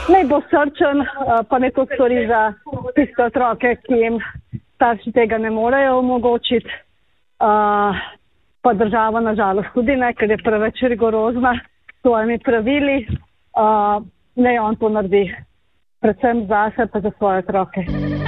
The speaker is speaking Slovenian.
naj bo srčen, pa ne to stori za tiste otroke, ki jim starši tega ne morejo omogočiti. Pa država nažalost tudi ne, ker je preveč rigorozna s svojimi pravili. Naj on to naredi predvsem zase pa za svoje otroke.